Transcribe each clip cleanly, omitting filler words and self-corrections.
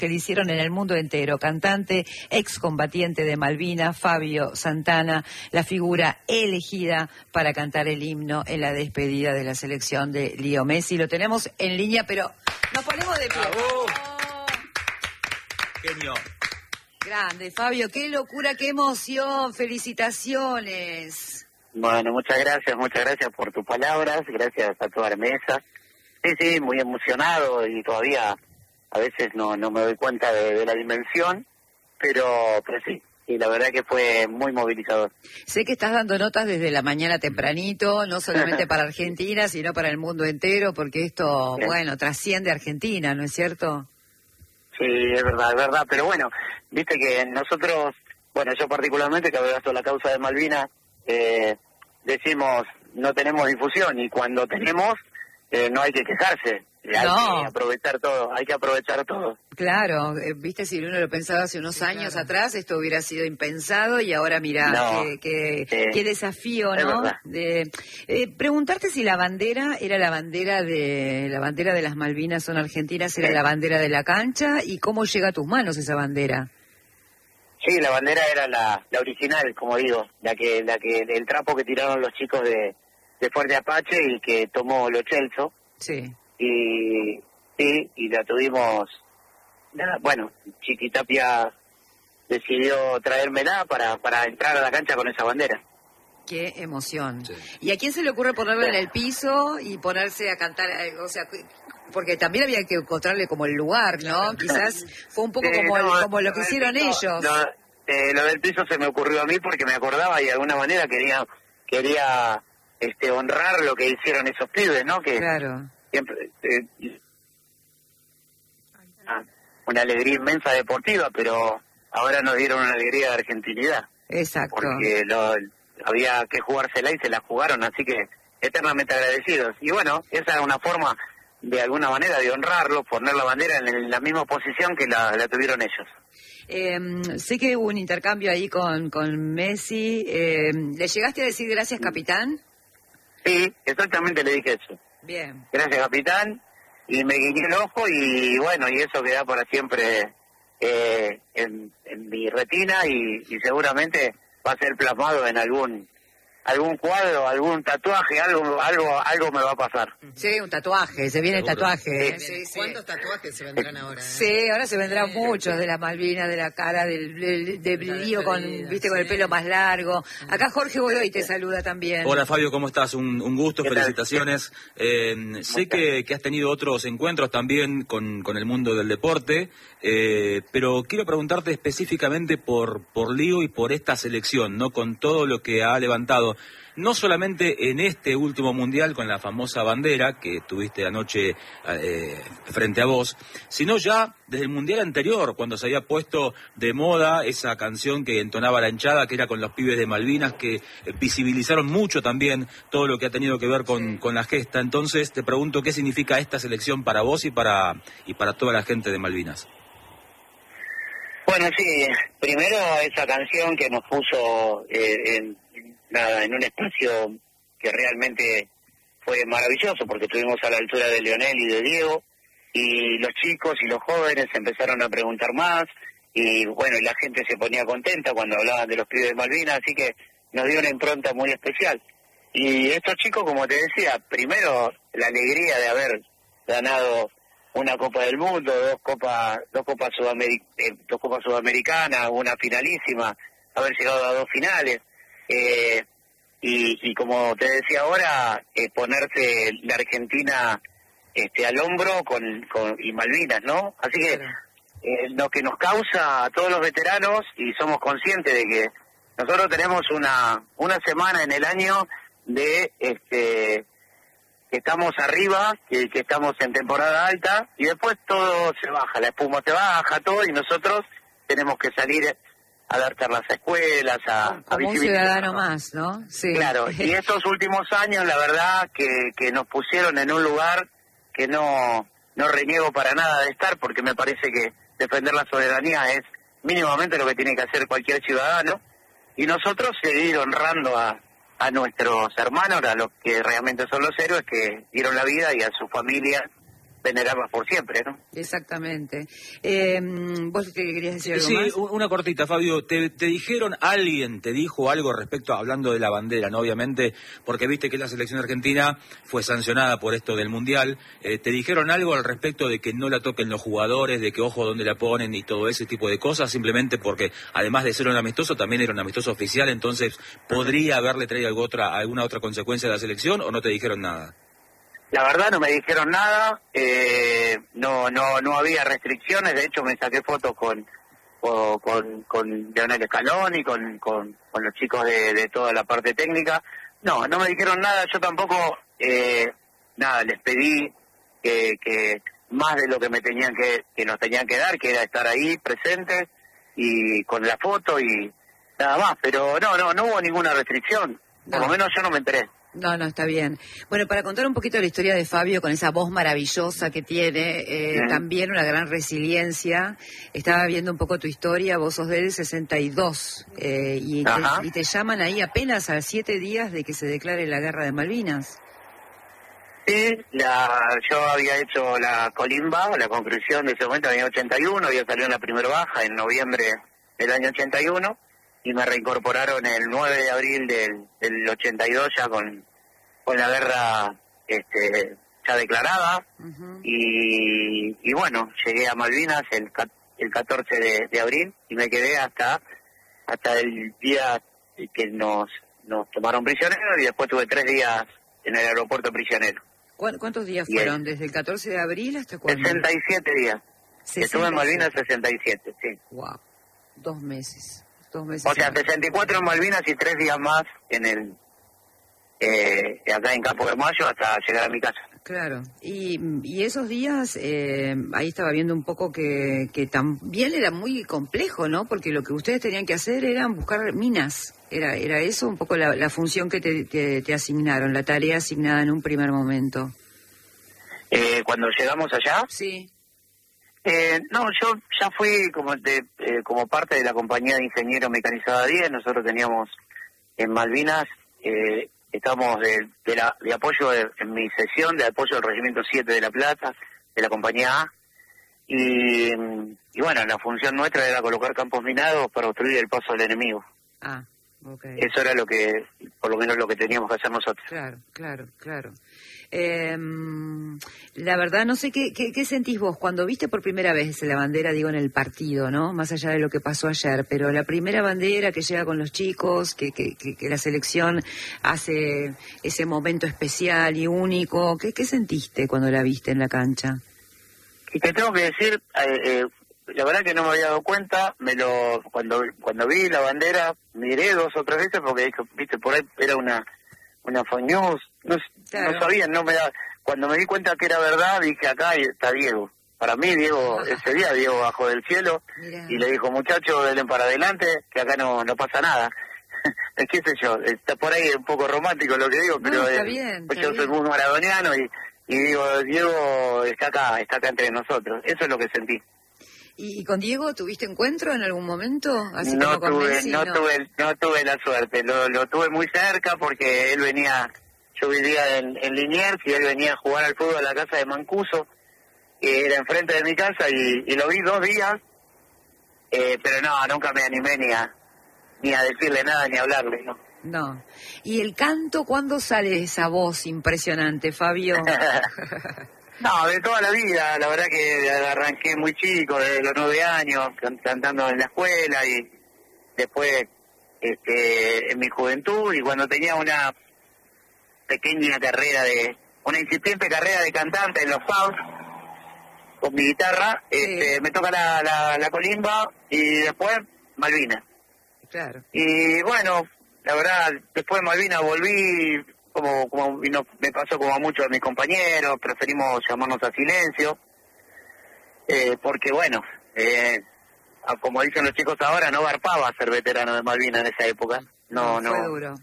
que le hicieron en el mundo entero. Cantante, excombatiente de Malvinas, Fabio Santana, la figura elegida para cantar el himno en la despedida de la selección de Leo Messi. Lo tenemos en línea, pero nos ponemos de pie. ¡Bravo! Genio. Grande, Fabio, qué locura, qué emoción, felicitaciones. Bueno, muchas gracias por tus palabras, gracias a toda la mesa. Sí, muy emocionado y todavía a veces no me doy cuenta de la dimensión, pero sí, la verdad que fue muy movilizador. Sé que estás dando notas desde la mañana tempranito, no solamente para Argentina, sino para el mundo entero, porque esto, bueno, trasciende a Argentina, ¿no es cierto? Sí, es verdad, pero bueno, viste que nosotros, bueno, yo particularmente que abrazo la causa de Malvinas, decimos no tenemos difusión y cuando tenemos no hay que quejarse, hay que aprovechar todo, Claro, viste, si uno lo pensaba hace unos años atrás, esto hubiera sido impensado y ahora mirá, qué desafío, ¿no? Preguntarte si la bandera era la bandera de las Malvinas son argentinas, era la bandera de la cancha, y cómo llega a tus manos esa bandera. Sí, la bandera era la original, como digo, el trapo que tiraron los chicos de Fuerte Apache y que tomó Lo Celso. Sí. Y la tuvimos, bueno, Chiquitapia decidió traérmela para entrar a la cancha con esa bandera. Qué emoción. Sí. ¿Y a quién se le ocurre ponerla en el piso y ponerse a cantar? O sea, porque también había que encontrarle como el lugar, ¿no? Quizás fue un poco como lo que hicieron ellos. Lo del piso se me ocurrió a mí porque me acordaba y de alguna manera quería honrar lo que hicieron esos pibes, ¿no? Que claro. Siempre una alegría inmensa deportiva, pero ahora nos dieron una alegría de argentinidad. Exacto. Porque había que jugársela y se la jugaron, así que eternamente agradecidos. Y bueno, esa es una forma, de alguna manera, de honrarlos, poner la bandera en la misma posición que la tuvieron ellos. Sé que hubo un intercambio ahí con Messi. ¿Le llegaste a decir gracias, capitán? Sí, exactamente le dije eso. Bien. Gracias, capitán. Y me guiñé el ojo y bueno, y eso queda para siempre en mi retina y seguramente va a ser plasmado en algún cuadro, algún tatuaje, algo me va a pasar. Sí, un tatuaje, se viene el tatuaje. Sí. ¿Cuántos tatuajes se vendrán ahora? Sí, ahora se vendrán muchos de la Malvinas, de la cara, de Lío con el pelo más largo. Acá Jorge Godoy te saluda también. Hola Fabio, ¿cómo estás? Un gusto, felicitaciones. Sé que has tenido otros encuentros también con el mundo del deporte, pero quiero preguntarte específicamente por Lío y por esta selección, ¿no? Con todo lo que ha levantado. No solamente en este último mundial con la famosa bandera que tuviste anoche frente a vos, sino ya desde el mundial anterior, cuando se había puesto de moda esa canción que entonaba la hinchada, que era con los pibes de Malvinas, que visibilizaron mucho también todo lo que ha tenido que ver con la gesta. Entonces te pregunto qué significa esta selección para vos y para toda la gente de Malvinas. Bueno, sí, primero esa canción que nos puso en un espacio que realmente fue maravilloso, porque estuvimos a la altura de Lionel y de Diego, y los chicos y los jóvenes empezaron a preguntar más, y bueno, y la gente se ponía contenta cuando hablaban de los pibes de Malvinas, así que nos dio una impronta muy especial. Y estos chicos, como te decía, primero la alegría de haber ganado una Copa del Mundo, dos copas sudamericanas, una finalísima, haber llegado a 2 finales, y como te decía ahora, ponerse la Argentina al hombro y Malvinas, ¿no? Así que lo que nos causa a todos los veteranos, y somos conscientes de que nosotros tenemos una semana en el año de que estamos arriba, que estamos en temporada alta, y después todo se baja, la espuma se baja, todo, y nosotros tenemos que salir a dar charlas a escuelas, como un ciudadano más, ¿no? Sí. Claro, y estos últimos años, la verdad, que nos pusieron en un lugar que no reniego para nada de estar, porque me parece que defender la soberanía es mínimamente lo que tiene que hacer cualquier ciudadano, y nosotros seguir honrando a nuestros hermanos, a los que realmente son los héroes que dieron la vida, y a sus familias venerarlas por siempre, ¿no? Exactamente. ¿Vos te querías decir algo más? Sí, una cortita, Fabio. ¿Te dijeron, alguien te dijo algo respecto, hablando de la bandera, ¿no? Obviamente, porque viste que la selección argentina fue sancionada por esto del Mundial. ¿Te dijeron algo al respecto de que no la toquen los jugadores, de que ojo dónde la ponen y todo ese tipo de cosas? Simplemente porque, además de ser un amistoso, también era un amistoso oficial, entonces, ¿podría haberle traído alguna otra consecuencia a la selección o no te dijeron nada? La verdad no me dijeron nada, no había restricciones, de hecho me saqué fotos con Leonel Scaloni, con los chicos de toda la parte técnica. No me dijeron nada, yo tampoco, les pedí que más de lo que que nos tenían que dar, que era estar ahí presentes y con la foto y nada más, pero no hubo ninguna restricción, por lo menos yo no me enteré. No, está bien. Bueno, para contar un poquito la historia de Fabio, con esa voz maravillosa que tiene, también una gran resiliencia. Estaba viendo un poco tu historia, vos sos del 62, y te llaman ahí apenas a 7 días de que se declare la guerra de Malvinas. Sí, yo había hecho la colimba, la conclusión de ese momento en el año 81, había salido en la primera baja en noviembre del año 81, y me reincorporaron el 9 de abril del 82 ya con la guerra ya declarada. Y bueno, llegué a Malvinas el 14 de abril y me quedé hasta el día que nos tomaron prisioneros, y después tuve 3 días en el aeropuerto prisionero. ¿Cuántos días fueron? ¿Desde el 14 de abril hasta cuándo? 67 días. 67. Estuve en Malvinas 67, sí. Wow, 2 meses. O sea, 64 en Malvinas y 3 días más acá en Campo de Mayo hasta llegar a mi casa. Claro, y esos días, ahí estaba viendo un poco que también era muy complejo, ¿no? Porque lo que ustedes tenían que hacer era buscar minas. Era eso un poco la función que te asignaron, la tarea asignada en un primer momento. Cuando llegamos allá. Sí. Yo ya fui como parte de la compañía de ingeniero mecanizada 10. Nosotros teníamos en Malvinas, estamos de apoyo en mi sesión, de apoyo del Regimiento 7 de La Plata, de la compañía A, y bueno, la función nuestra era colocar campos minados para obstruir el paso del enemigo. Ah, okay. Eso era por lo menos lo que teníamos que hacer nosotros. Claro. La verdad, no sé qué sentís vos cuando viste por primera vez la bandera, digo, en el partido, ¿no? Más allá de lo que pasó ayer, pero la primera bandera que llega con los chicos, que la selección hace ese momento especial y único, ¿qué sentiste cuando la viste en la cancha? Y te tengo que decir, la verdad que no me había dado cuenta, cuando vi la bandera, miré 2 o 3 veces porque viste, por ahí era una fake news, no sabía, cuando me di cuenta que era verdad, dije, acá está Diego. Para mí, Diego, ese día, Diego bajó del cielo. Mirá. Y le dijo, muchachos, denle para adelante, que acá no pasa nada. Qué sé yo, está por ahí un poco romántico lo que digo, pero está bien, yo soy muy maradoniano y digo, Diego está acá entre nosotros. Eso es lo que sentí. ¿Y con Diego tuviste encuentro en algún momento? Así no como con Messi, no tuve la suerte, lo tuve muy cerca porque él venía, yo vivía en Liniers y él venía a jugar al fútbol a la casa de Mancuso, que era enfrente de mi casa, y lo vi 2 días, pero nunca me animé ni a decirle nada ni a hablarle, ¿no? No. ¿Y el canto cuándo sale esa voz impresionante, Fabio? No, de toda la vida, la verdad que arranqué muy chico, desde los 9 años, cantando en la escuela y después en mi juventud, y cuando tenía una incipiente carrera de cantante en los pubs, con mi guitarra, me toca la colimba y después Malvinas. Claro. Y bueno, la verdad, después de Malvinas volví, como me pasó como a muchos de mis compañeros, preferimos llamarnos a silencio, porque bueno, como dicen los chicos ahora, no garpaba ser veterano de Malvinas en esa época. Fue duro.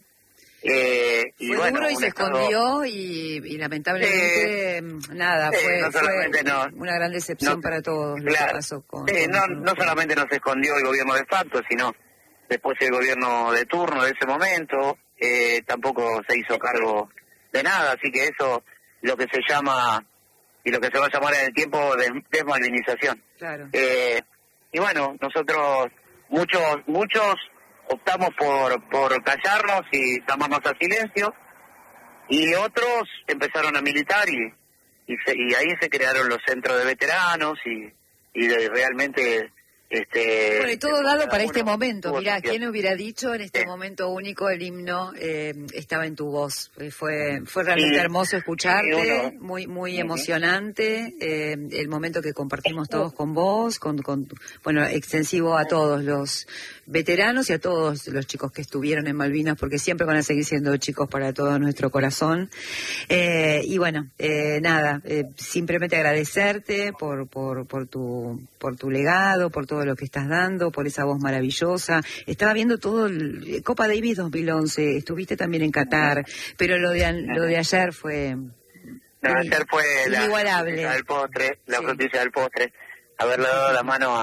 Fue duro y se escondió y lamentablemente nada, fue una gran decepción para todos lo que pasó con no solamente nos escondió el gobierno de facto, sino después el gobierno de turno de ese momento, tampoco se hizo cargo de nada, así que eso, lo que se llama y lo que se va a llamar en el tiempo desmalvinización. Claro. Y bueno, nosotros muchos optamos por callarnos y llamarnos a silencio, y otros empezaron a militar y ahí se crearon los centros de veteranos y realmente bueno, y todo dado para este momento. Mirá, ¿quién hubiera dicho en este momento único el himno estaba en tu voz? Fue realmente hermoso escucharte, muy emocionante, el momento que compartimos todos con vos, bueno, extensivo a todos los veteranos y a todos los chicos que estuvieron en Malvinas, porque siempre van a seguir siendo chicos para todo nuestro corazón. Y bueno, nada, simplemente agradecerte por tu legado, por todo lo que estás dando, por esa voz maravillosa. Estaba viendo todo el Copa Davis 2011, estuviste también en Qatar, pero lo de ayer fue ayer fue inigualable. La frutilla del postre, haberle dado la mano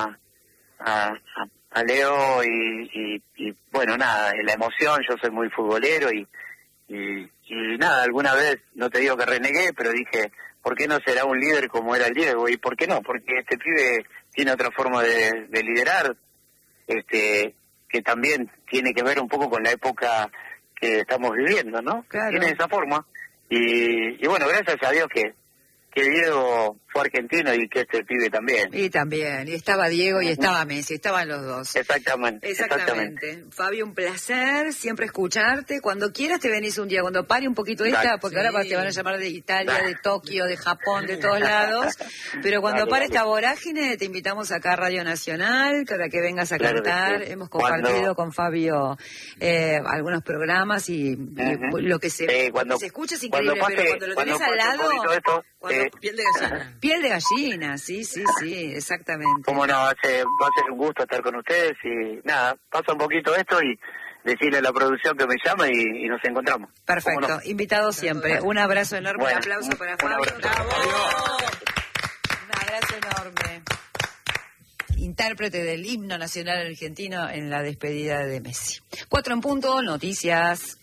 a Leo y bueno, nada, la emoción. Yo soy muy futbolero y nada, alguna vez, no te digo que renegué, pero dije, ¿por qué no será un líder como era el Diego? ¿Y por qué no? Porque este pibe tiene otra forma de liderar, que también tiene que ver un poco con la época que estamos viviendo, ¿no? Claro. Tiene esa forma. Y bueno, gracias a Dios que Diego fue argentino y que este pibe también. Y también, y estaba Diego y estaba Messi, estaban los dos. Exactamente. Fabio, un placer siempre escucharte. Cuando quieras te venís un día, cuando pare un poquito esta, porque ahora te van a llamar de Italia, de Tokio, de Japón, de todos lados. Pero cuando pare esta vorágine, te invitamos acá a Radio Nacional para que vengas a cantar. Hemos compartido con Fabio algunos programas y lo que se escucha es increíble, pero cuando lo tenés al lado... Piel de gallina. Piel de gallina, sí, exactamente. Cómo no, va a ser un gusto estar con ustedes y nada, pasa un poquito esto y decirle a la producción que me llame y nos encontramos. Perfecto, no. Invitado siempre. Un abrazo enorme, un aplauso para Fabio. ¡Bravo! Un abrazo enorme. Intérprete del himno nacional argentino en la despedida de Messi. 4 en punto, noticias.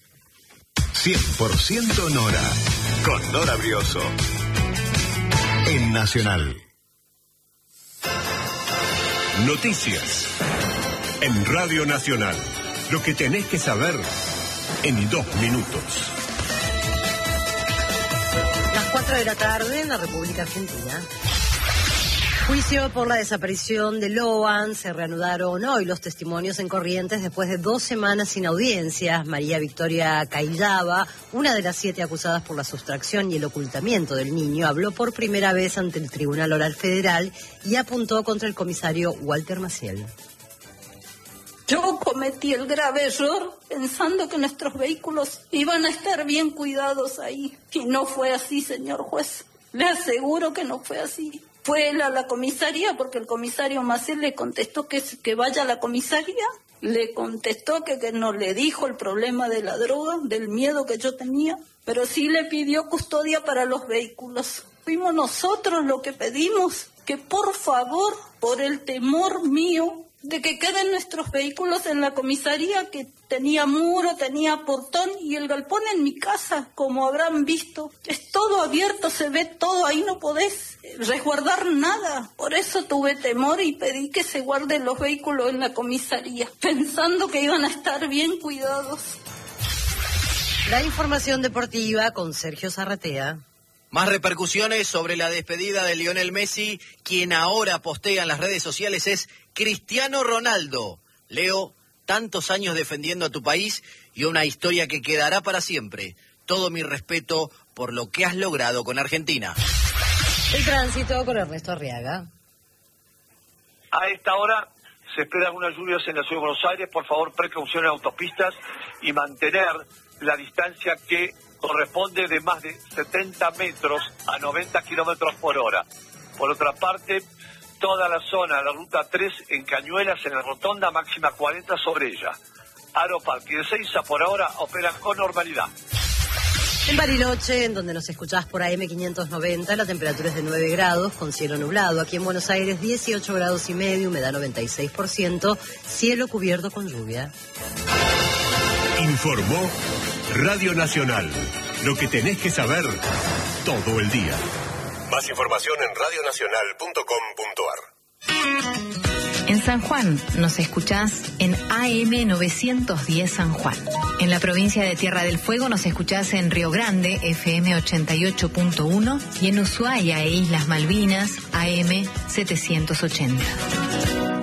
100% Nora, con Nora Brioso. En Nacional. Noticias. En Radio Nacional. Lo que tenés que saber en 2 minutos. Las 4 de la tarde en la República Argentina. Juicio por la desaparición de Loan. Se reanudaron hoy los testimonios en Corrientes después de 2 semanas sin audiencias. María Victoria Caillaba, una de las 7 acusadas por la sustracción y el ocultamiento del niño, habló por primera vez ante el Tribunal Oral Federal y apuntó contra el comisario Walter Maciel. Yo cometí el grave error pensando que nuestros vehículos iban a estar bien cuidados ahí. Y no fue así, señor juez. Le aseguro que no fue así. Fue él a la comisaría porque el comisario Maciel le contestó que vaya a la comisaría. Le contestó que no le dijo el problema de la droga, del miedo que yo tenía, pero sí le pidió custodia para los vehículos. Fuimos nosotros lo que pedimos, que por favor, por el temor mío de que queden nuestros vehículos en la comisaría, que tenía muro, tenía portón y el galpón en mi casa, como habrán visto. Es todo abierto, se ve todo, ahí no podés resguardar nada. Por eso tuve temor y pedí que se guarden los vehículos en la comisaría, pensando que iban a estar bien cuidados. La información deportiva con Sergio Zarratea. Más repercusiones sobre la despedida de Lionel Messi. Quien ahora postea en las redes sociales es Cristiano Ronaldo. Leo, tantos años defendiendo a tu país y una historia que quedará para siempre. Todo mi respeto por lo que has logrado con Argentina. El tránsito con Ernesto Arriaga. A esta hora se esperan algunas lluvias en la ciudad de Buenos Aires. Por favor, precaución en autopistas y mantener la distancia que corresponde de más de 70 metros a 90 kilómetros por hora. Por otra parte, toda la zona, la ruta 3 en Cañuelas, en la rotonda, máxima 40 sobre ella. Aeroparque y Ezeiza por ahora operan con normalidad. En Bariloche, en donde nos escuchás por AM 590, la temperatura es de 9 grados, con cielo nublado. Aquí en Buenos Aires, 18 grados y medio, humedad 96%, cielo cubierto con lluvia. Informó Radio Nacional. Lo que tenés que saber todo el día. Más información en radionacional.com.ar. En San Juan nos escuchás en AM 910 San Juan. En la provincia de Tierra del Fuego nos escuchás en Río Grande, FM 88.1, y en Ushuaia e Islas Malvinas, AM 780.